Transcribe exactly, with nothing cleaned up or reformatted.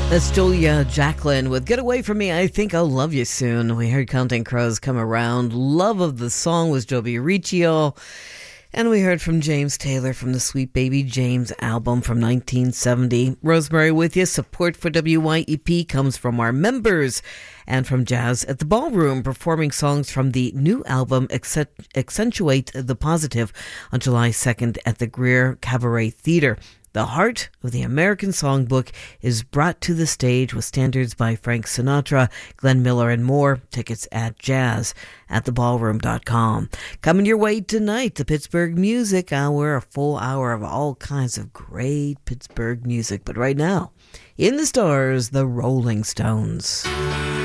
That's Julia Jacqueline with Get Away From Me, I Think I'll Love You Soon. We heard Counting Crows Come Around. Love of the song was Joby Riccio. And we heard from James Taylor from the Sweet Baby James album from nineteen seventy. Rosemary with you. Support for W Y E P comes from our members and from Jazz at the Ballroom, performing songs from the new album Accentuate the Positive on July second at the Greer Cabaret Theatre. The heart of the American Songbook is brought to the stage with standards by Frank Sinatra, Glenn Miller, and more. Tickets at jazz at the ballroom dot com. Coming your way tonight, the Pittsburgh Music Hour, a full hour of all kinds of great Pittsburgh music. But right now, in the stars, the Rolling Stones.